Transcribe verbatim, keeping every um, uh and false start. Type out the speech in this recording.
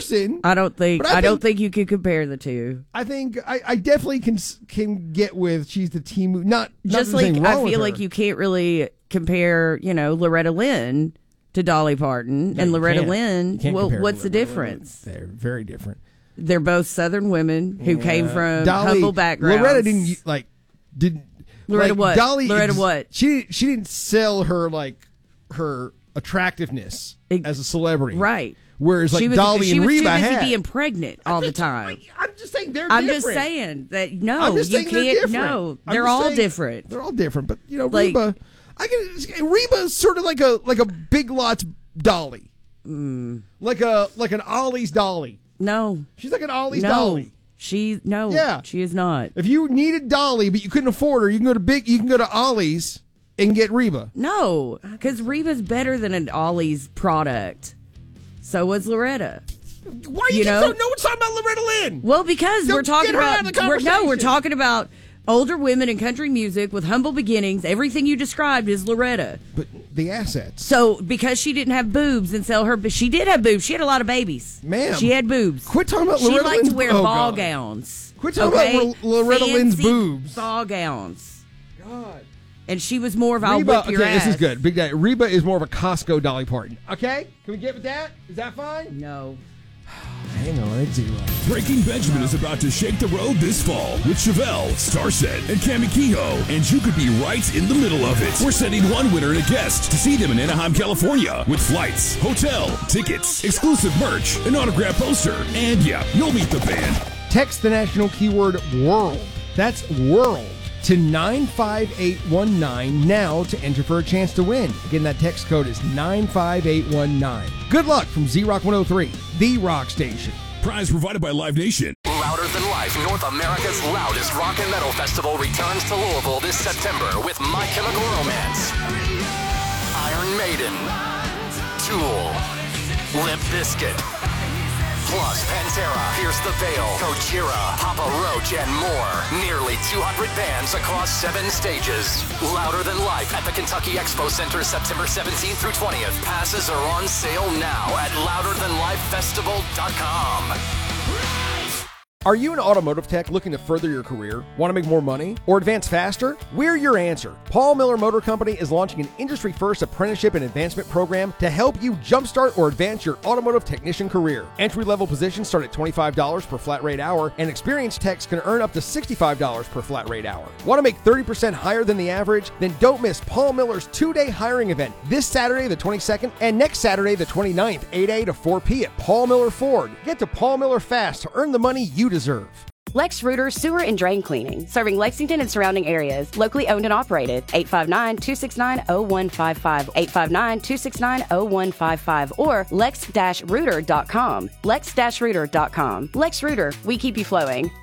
person. I don't think. I, I think, don't think you can compare the two. I think I, I definitely can can get with she's the team. Not, not just like wrong I with feel her. like you can't really compare, you know, Loretta Lynn to Dolly Parton. No, and you Loretta can't. Lynn. You can't Well, compare what's the Loretta difference? Lynn. They're very different. They're both Southern women who Yeah. came from Dolly, humble backgrounds. Loretta didn't like didn't Loretta like, what? Dolly Loretta ex- what? She she didn't sell her like her attractiveness Ex- as a celebrity, right? Whereas like she was, Dolly she and was Reba too busy had. being pregnant all the time. I'm just saying they're I'm different. just saying that no, I'm just you saying they're can't. different. No, I'm they're just all saying different. They're all different, but you know, Like- Reba, I can Reba's sort of like a like a Big Lots Dolly, Mm. like a like an Ollie's Dolly. No, She's like an Ollie's no, Dolly. she no, Yeah. she is not. If you needed Dolly but you couldn't afford her, you can go to big. You can go to Ollie's and get Reba. No, because Reba's better than an Ollie's product. So was Loretta. Why you, You keep know? so, no one's talking about Loretta Lynn? Well, because Don't we're talking get her out about of the we're, no, we're conversation. talking about older women in country music with humble beginnings. Everything you described is Loretta. But the assets. So because she didn't have boobs and sell her, but she did have boobs. She had a lot of babies. Ma'am. She had boobs. Quit talking about She Loretta liked Lynn's to wear oh, ball God. gowns. Quit talking okay? about Lo- Loretta Lynn's Fancy boobs. Ball gowns. God. And she was more of I'll Reba, whip your okay, ass. this is good. Big Daddy. Reba is more of a Costco Dolly Parton. Okay? Can we get with that? Is that fine? No. Hang on, it's zero. Breaking Benjamin is about to shake the road this fall with Chevelle, Starset, and Cami Kehoe, and you could be right in the middle of it. We're sending one winner and a guest to see them in Anaheim, California, with flights, hotel, tickets, exclusive merch, an autograph poster, and yeah, you'll meet the band. Text the national keyword WORLD. That's WORLD to nine five eight one nine now to enter for a chance to win. Again, that text code is nine five eight one nine. Good luck from Z-Rock one oh three, the rock station. Prize provided by Live Nation. Louder Than Life, North America's loudest rock and metal festival returns to Louisville this September with My Chemical Romance, Iron Maiden, Tool, Limp Bizkit, plus Pantera, Pierce the Veil, Gojira, Papa Roach, and more. Nearly two hundred bands across seven stages. Louder Than Life at the Kentucky Expo Center September seventeenth through twentieth. Passes are on sale now at louder than life festival dot com. Are you an automotive tech looking to further your career? Want to make more money? Or advance faster? We're your answer. Paul Miller Motor Company is launching an industry-first apprenticeship and advancement program to help you jumpstart or advance your automotive technician career. Entry-level positions start at twenty-five dollars per flat rate hour, and experienced techs can earn up to sixty-five dollars per flat rate hour. Want to make thirty percent higher than the average? Then don't miss Paul Miller's two-day hiring event this Saturday the twenty-second and next Saturday the twenty-ninth, eight a to four p at Paul Miller Ford. Get to Paul Miller fast to earn the money you deserve. Lex Reuter Sewer and Drain Cleaning, serving Lexington and surrounding areas, locally owned and operated. eight five nine, two six nine, zero one five five, eight five nine, two six nine, zero one five five, or lex dash reuter dot com. lex dash reuter dot com. Lex Reuter, we keep you flowing.